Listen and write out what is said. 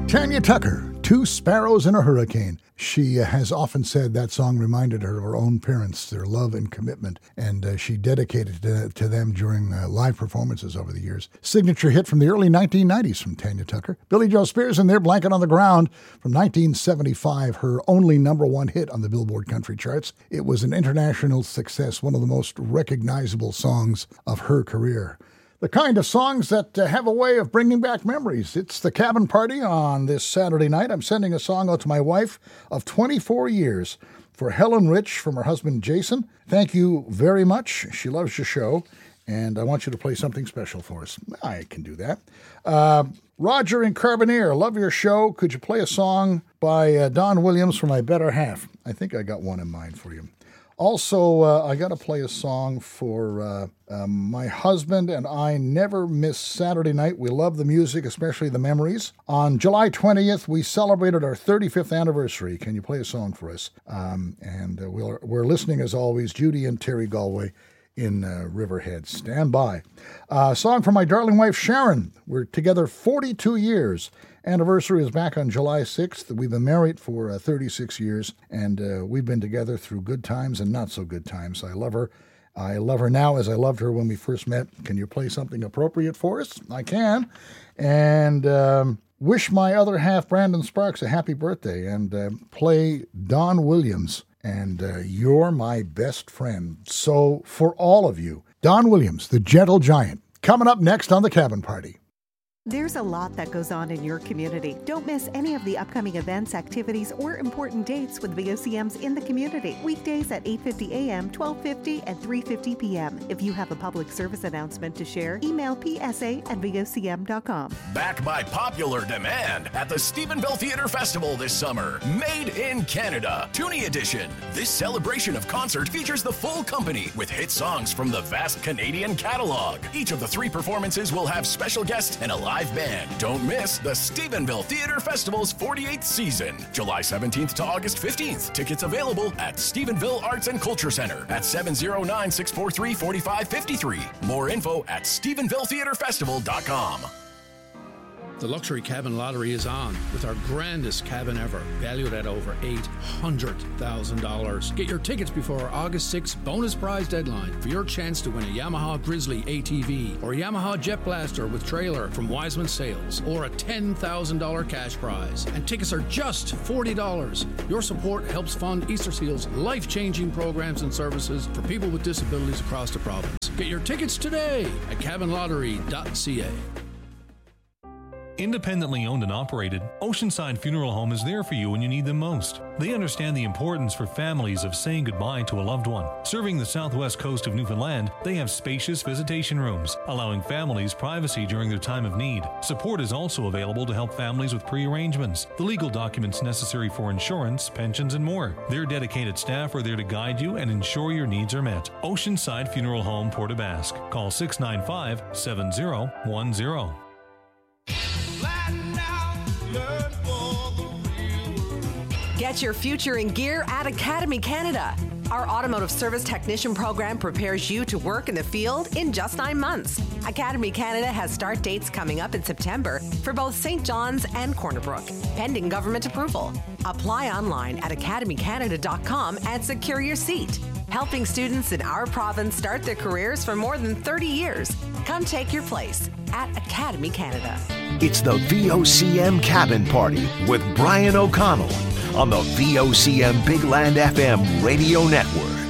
Tanya Tucker, Two Sparrows in a Hurricane. She has often said that song reminded her of her own parents, their love and commitment, and she dedicated it to them during live performances over the years. Signature hit from the early 1990s from Tanya Tucker. Billy Joe Spears and Their Blanket on the Ground from 1975, her only number one hit on the Billboard country charts. It was an international success, one of the most recognizable songs of her career. The kind of songs that have a way of bringing back memories. It's the Cabin Party on this Saturday night. I'm sending a song out to my wife of 24 years for Helen Rich from her husband Jason. Thank you very much. She loves your show, and I want you to play something special for us. I can do that. Roger in Carbonear, love your show. Could you play a song by Don Williams for my better half? I think I got one in mind for you. Also, I got to play a song for my husband and I. Never miss Saturday night. We love the music, especially the memories. On July 20th, we celebrated our 35th anniversary. Can you play a song for us? We're listening, as always, Judy and Terry Galway in Riverhead. Stand by. A song for my darling wife, Sharon. We're together 42 years. Anniversary is back on July 6th. We've been married for 36 years, and we've been together through good times and not so good times. I love her. I love her now as I loved her when we first met. Can you play something appropriate for us? I can. And wish my other half, Brandon Sparks, a happy birthday, and play Don Williams and You're My Best Friend. So for all of you, Don Williams, the Gentle Giant, coming up next on The Cabin Party. There's a lot that goes on in your community. Don't miss any of the upcoming events, activities, or important dates with VOCMs in the community. Weekdays at 8:50 a.m., 12:50, and 3:50 p.m. If you have a public service announcement to share, email psa@vocm.com. Back by popular demand at the Stephenville Theatre Festival this summer. Made in Canada, Toonie Edition. This celebration of concert features the full company with hit songs from the vast Canadian catalog. Each of the three performances will have special guests and a live band. Don't miss the Stephenville Theatre Festival's 48th season, July 17th to August 15th. Tickets available at Stephenville Arts and Culture Center at 709-643-4553. More info at StephenvilleTheatreFestival.com. The Luxury Cabin Lottery is on with our grandest cabin ever, valued at over $800,000. Get your tickets before our August 6th bonus prize deadline for your chance to win a Yamaha Grizzly ATV or a Yamaha Jet Blaster with trailer from Wiseman Sales or a $10,000 cash prize. And tickets are just $40. Your support helps fund Easter Seal's life-changing programs and services for people with disabilities across the province. Get your tickets today at cabinlottery.ca. Independently owned and operated, Oceanside Funeral Home is there for you when you need them most. They understand the importance for families of saying goodbye to a loved one. Serving the southwest coast of Newfoundland, they have spacious visitation rooms, allowing families privacy during their time of need. Support is also available to help families with pre-arrangements, the legal documents necessary for insurance, pensions, and more. Their dedicated staff are there to guide you and ensure your needs are met. Oceanside Funeral Home, Port aux Basques. Call 695-7010. Get your future in gear at Academy Canada. Our automotive service technician program prepares you to work in the field in just 9 months. Academy Canada has start dates coming up in September for both St. John's and Corner Brook, pending government approval. Apply online at academycanada.com and secure your seat. Helping students in our province start their careers for more than 30 years. Come take your place at Academy Canada. It's the VOCM Cabin Party with Brian O'Connell on the VOCM Big Land FM radio network.